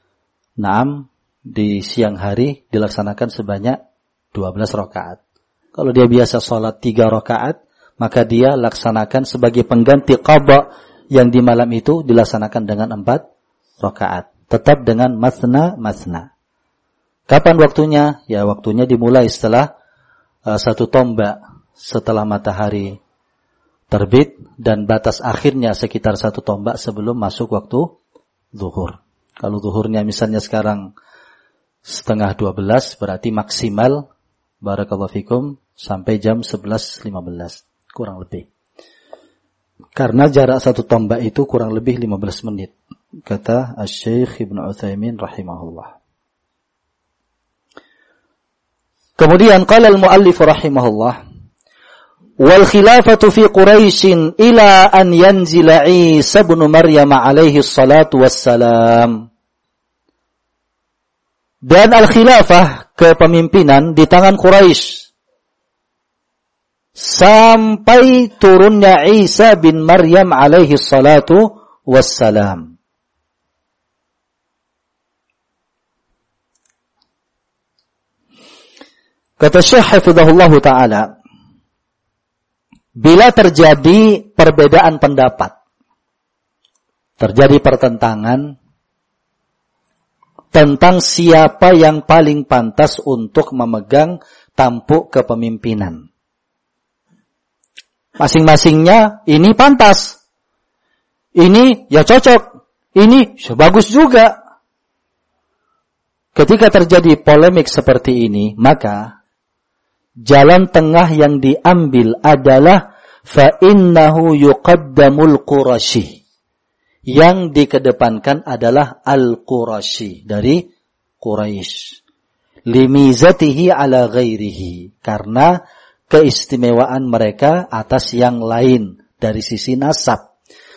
di siang hari dilaksanakan sebanyak 12 rakaat. Kalau dia biasa sholat 3 rakaat, maka dia laksanakan sebagai pengganti qada yang di malam itu dilaksanakan dengan 4 rakaat. Tetap dengan masna. Kapan waktunya? Ya, waktunya dimulai setelah 1 tombak setelah matahari terbit, dan batas akhirnya sekitar 1 tombak sebelum masuk waktu zuhur. Kalau zuhurnya misalnya sekarang 11:30, berarti maksimal, barakallahu fikum, sampai jam 11:15, kurang lebih. Karena jarak 1 tombak itu kurang lebih 15 menit, kata Asy-Syaikh Ibnu Utsaimin rahimahullah. Kemudian qala al-muallif rahimahullah, wal khilafatu fi Quraisy ila an yanzila Isa ibn Maryam alaihi salatu wassalam. Dan al-khilafah, kepemimpinan, di tangan Quraisy sampai turunnya Isa bin Maryam alaihi salatu wassalam. Kata Syekh hafizahullah ta'ala, bila terjadi perbedaan pendapat, terjadi pertentangan tentang siapa yang paling pantas untuk memegang tampuk kepemimpinan, masing-masingnya ini pantas, ini ya cocok, ini bagus juga. Ketika terjadi polemik seperti ini, maka jalan tengah yang diambil adalah fa innahu yuqaddamul Quraisy. Yang dikedepankan adalah al-Quraisy, dari Quraisy. Limizatihi ala ghairihi, karena keistimewaan mereka atas yang lain dari sisi nasab.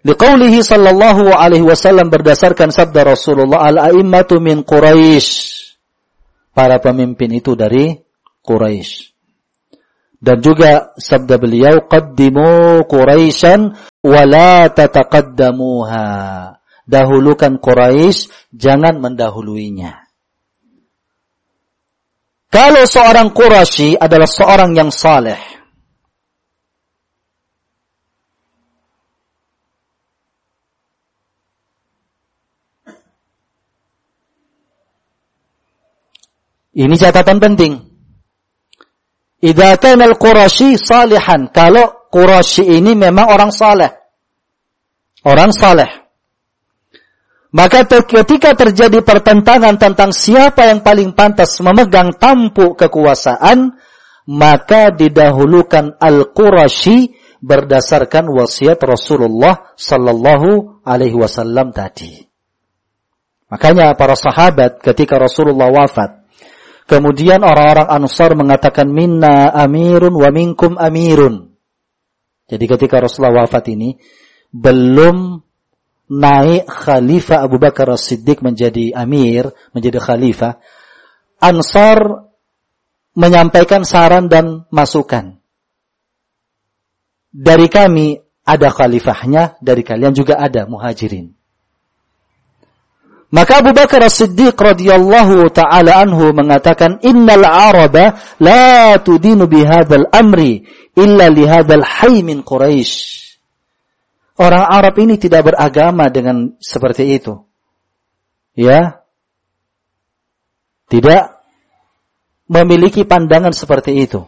Liqaulihi sallallahu alaihi wasallam, berdasarkan sabda Rasulullah, al-a'immatu min Quraisy. Para pemimpin itu dari Quraisy. Dan juga sabda beliau, qaddimu Quraisyan wa la tataqaddamuha. Dahulukan Quraisy, jangan mendahuluinya. Kalau seorang Quraisy adalah seorang yang saleh, ini catatan penting. Idza kana al-Quraisy salihan, kalau Quraisy ini memang orang saleh. Orang saleh. Maka ketika terjadi pertentangan tentang siapa yang paling pantas memegang tampuk kekuasaan, maka didahulukan Al-Quraisy berdasarkan wasiat Rasulullah sallallahu alaihi wasallam tadi. Makanya para sahabat ketika Rasulullah wafat, kemudian orang-orang Ansar mengatakan minna amirun wa minkum amirun. Jadi ketika Rasulullah wafat ini belum naik Khalifah Abu Bakar As-Siddiq menjadi amir, menjadi khalifah, Ansar menyampaikan saran dan masukan. Dari kami ada khalifahnya, dari kalian juga ada Muhajirin. Maka Abu Bakar As-Siddiq radhiyallahu ta'ala anhu mengatakan, innal araba la tudinu bihadzal amri illa lihadzal hayy min Quraisy. Orang Arab ini tidak beragama dengan seperti itu. Ya. Tidak memiliki pandangan seperti itu.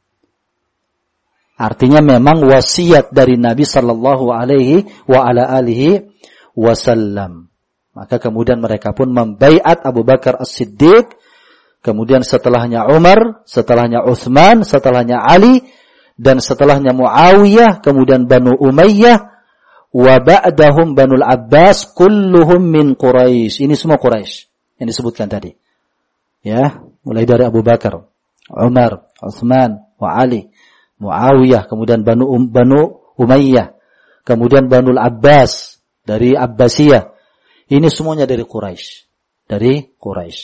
Artinya memang wasiat dari Nabi sallallahu alaihi wa ala alihi wasallam. Maka kemudian mereka pun membaiat Abu Bakar As-Siddiq, kemudian setelahnya Umar, setelahnya Utsman, setelahnya Ali, dan setelahnya Muawiyah, kemudian Banu Umayyah, wa ba'dahum Banul Abbas, kulluhum min Quraisy. Ini semua Quraisy yang disebutkan tadi. Ya, mulai dari Abu Bakar, Umar, Utsman, wa Ali, Muawiyah, kemudian Banu Umayyah, kemudian Banul Abbas dari Abbasiyah. Ini semuanya dari Quraisy. Dari Quraisy.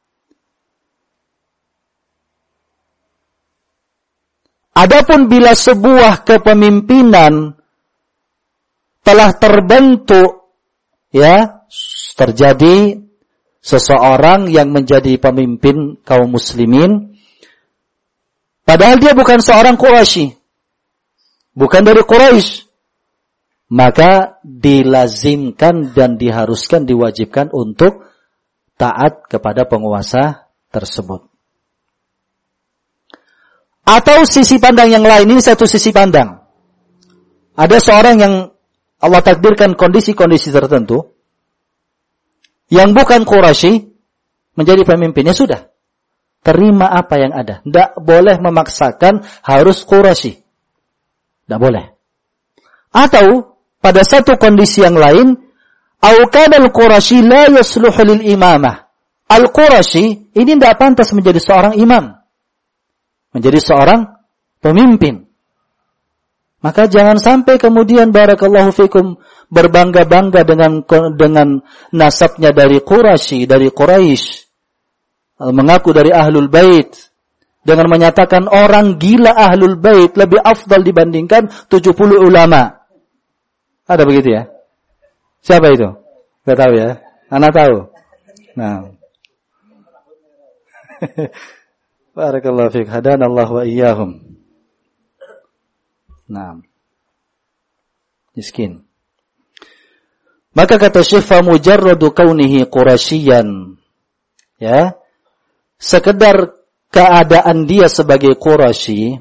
Adapun bila sebuah kepemimpinan telah terbentuk, ya, terjadi seseorang yang menjadi pemimpin kaum muslimin, padahal dia bukan seorang Quraisy, bukan dari Quraisy, maka dilazimkan dan diharuskan, diwajibkan untuk taat kepada penguasa tersebut. Atau sisi pandang yang lain, ini satu sisi pandang. Ada seorang yang Allah takdirkan kondisi-kondisi tertentu, yang bukan Quraisy menjadi pemimpinnya, sudah. Terima apa yang ada. Tidak boleh memaksakan harus Quraisy. Tidak boleh. Atau pada satu kondisi yang lain, au kana al-Quraisy la yasluhu lil imamah. Al-Quraisy ini tidak pantas menjadi seorang imam, menjadi seorang pemimpin. Maka jangan sampai kemudian barakallahu fikum berbangga-bangga dengan nasabnya dari Quraisy, mengaku dari Ahlul Bait, dengan menyatakan orang gila Ahlul Bait lebih afdal dibandingkan 70 ulama. Ada begitu ya? Siapa itu? Enggak tahu ya? Anak tahu. Nah. Barakallahu fiik. Hadanallahu wa iyyahum. Nah. Miskin. Maka kata Syekh, fa mujarradu kaunihi Quraisyan, ya, sekedar keadaan dia sebagai Quraisy,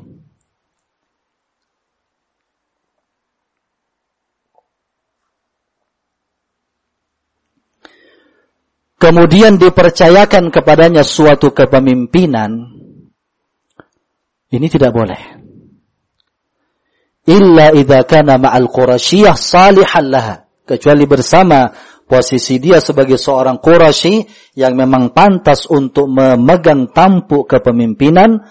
kemudian dipercayakan kepadanya suatu kepemimpinan, ini tidak boleh. Illa idza kana ma'al Quraisyah salihan laha, kecuali bersama posisi dia sebagai seorang Quraisy yang memang pantas untuk memegang tampuk kepemimpinan,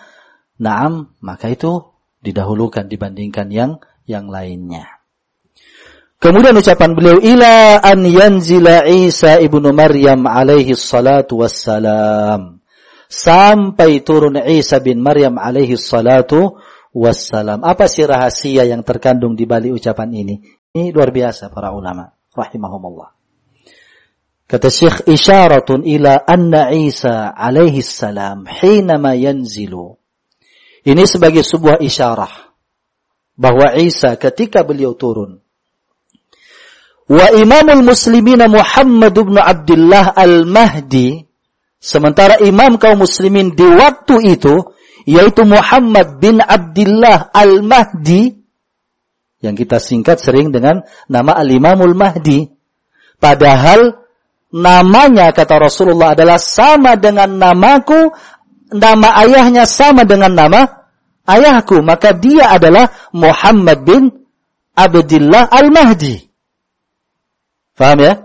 naam, maka itu didahulukan dibandingkan yang lainnya. Kemudian ucapan beliau, ila an yanzila Isa ibnu Maryam alaihi salatu wassalam. Sampai turun Isa bin Maryam alaihi salatu wassalam. Apa sih rahasia yang terkandung di balik ucapan ini? Ini luar biasa para ulama rahimahumullah. Kata Syekh, isyaratun ila anna Isa alaihi salam hinama yanzilu. Ini sebagai sebuah isyarah bahwa Isa ketika beliau turun, wa imamul muslimina Muhammad ibn Abdullah al-Mahdi, sementara imam kaum muslimin di waktu itu yaitu Muhammad bin Abdullah al-Mahdi, yang kita singkat sering dengan nama al-Imamul Mahdi. Padahal namanya kata Rasulullah adalah sama dengan namaku, nama ayahnya sama dengan nama ayahku, maka dia adalah Muhammad bin Abdullah al-Mahdi. Faham ya?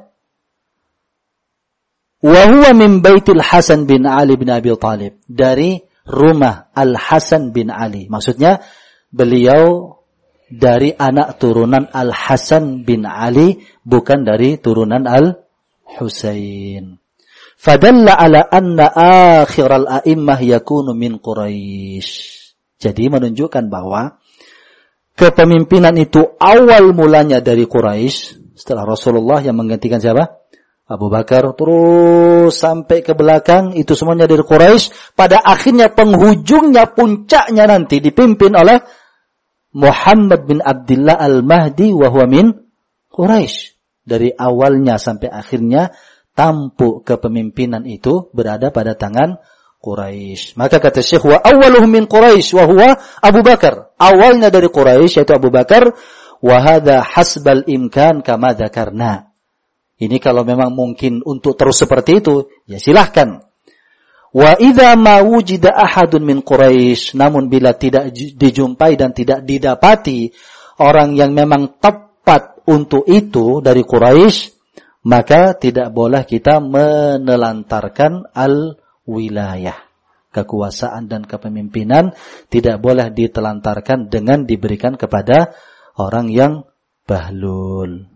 Wa huwa min baitil Hasan bin Ali bin Abi Thalib. Dari rumah Al-Hasan bin Ali. Maksudnya beliau dari anak turunan Al-Hasan bin Ali, bukan dari turunan Al-Husain. Fadalla ala anna akhir al-a'immah yakunu min Quraisy. Jadi menunjukkan bahwa kepemimpinan itu awal mulanya dari Quraisy. Setelah Rasulullah yang menggantikan siapa? Abu Bakar, terus sampai ke belakang, itu semuanya dari Quraisy. Pada akhirnya penghujungnya, puncaknya nanti dipimpin oleh Muhammad bin Abdullah al-Mahdi wa huwa min Quraisy. Dari awalnya sampai akhirnya tampuk kepemimpinan itu berada pada tangan Quraisy. Maka kata Syekh, wa awwaluhum min Quraisy wa huwa Abu Bakar. Awalnya dari Quraisy yaitu Abu Bakar. Wa hadza hasbal imkan kama dzakarna. Ini kalau memang mungkin untuk terus seperti itu, ya silahkan. Wa idza ma wujida ahadun min Quraisy, namun bila tidak dijumpai dan tidak didapati orang yang memang tepat untuk itu dari Quraisy, maka tidak boleh kita menelantarkan al-wilayah. Kekuasaan dan kepemimpinan tidak boleh ditelantarkan dengan diberikan kepada orang yang bahlul.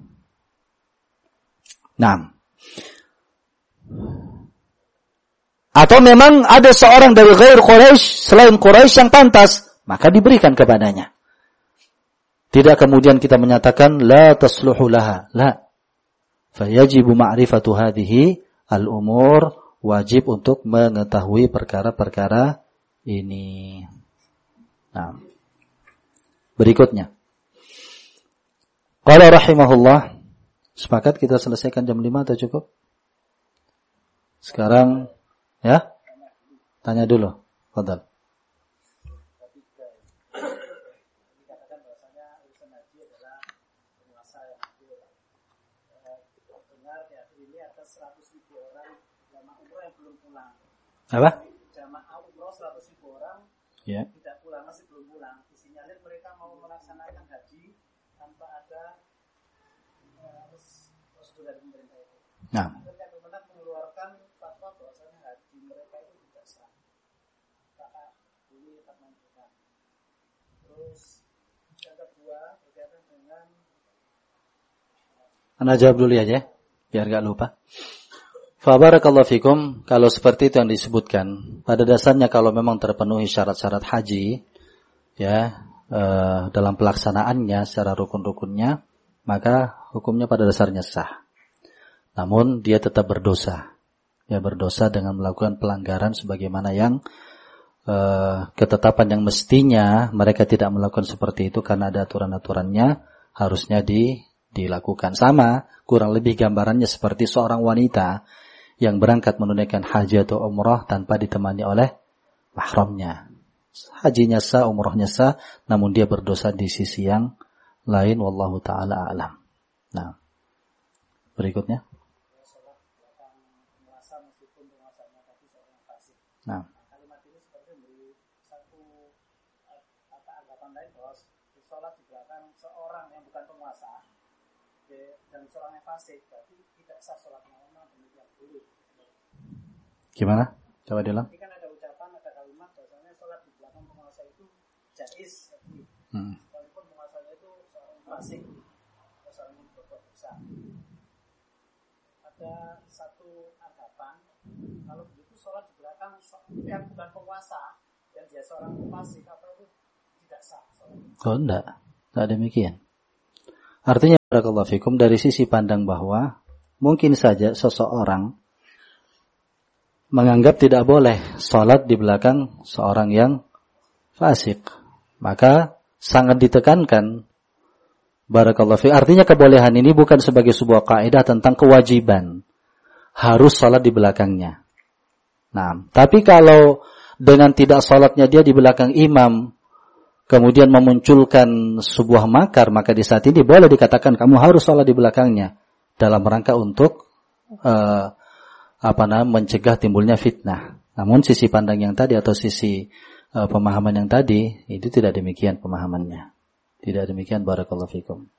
Nah, atau memang ada seorang dari ghair Quraisy, selain Quraisy yang pantas, maka diberikan kepadanya. Tidak kemudian kita menyatakan la tasluhu laha, la. Fayajibu ma'rifatu hadhihi al-umur, wajib untuk mengetahui perkara-perkara ini. Nah, berikutnya. Qala rahimahullah, sepakat kita selesaikan jam 5 atau cukup? Sekarang ya, tanya dulu. Fadhal. Apa? Jamaah umroh 100.000 orang ya. Tidak pulang, masih belum pulang. Disinyalir mereka mau melaksanakan haji tanpa ada prosedur dari pemerintah itu. Nah, pemerintah mengeluarkan fatwa bahwasanya haji mereka itu tidak sah. Maka ini tetap menentukan. Terus yang kedua berkaitan dengan Anda jawab dulu aja, biar enggak lupa. Fabarakallahu fikum, kalau seperti itu yang disebutkan, pada dasarnya kalau memang terpenuhi syarat-syarat haji, ya, dalam pelaksanaannya secara rukun-rukunnya, maka hukumnya pada dasarnya sah. Namun dia tetap berdosa. Ya, berdosa dengan melakukan pelanggaran sebagaimana yang ketetapan yang mestinya mereka tidak melakukan seperti itu karena ada aturan-aturannya, harusnya dilakukan. Sama, kurang lebih gambarannya seperti seorang wanita yang berangkat menunaikan haji atau umrah tanpa ditemani oleh mahramnya. Hajinya sah, umrahnya sah, namun dia berdosa di sisi yang lain. Wallahu ta'ala a'lam. Nah, berikutnya. Nah. Kalimat ini seperti memberi satu anggapan lain bahwa sholat di belakang seorang yang bukan penguasa dan seorang yang fasik, berarti tidak sah sholatnya. Gimana? Coba diulang. Ini kan ada ucapan, ada kalimat bahwasanya sholat di belakang penguasa itu jaiz. Walaupun penguasanya itu seorang fasik atau seorang Ada satu anggapan, kalau begitu sholat di belakang yang bukan penguasa, dan dia seorang fasik, apa itu tidak sah sholat. Oh, enggak demikian. Artinya, barakallahu fikum, dari sisi pandang bahwa mungkin saja seseorang menganggap tidak boleh sholat di belakang seorang yang fasik, maka sangat ditekankan, barakallahu fikum. Artinya kebolehan ini bukan sebagai sebuah kaidah tentang kewajiban harus sholat di belakangnya. Nah, tapi kalau dengan tidak sholatnya dia di belakang imam, kemudian memunculkan sebuah makar, maka di saat ini boleh dikatakan kamu harus sholat di belakangnya dalam rangka untuk mencegah timbulnya fitnah. Namun sisi pandang yang tadi atau sisi pemahaman yang tadi itu tidak demikian pemahamannya. Tidak demikian, barakallahu fikum.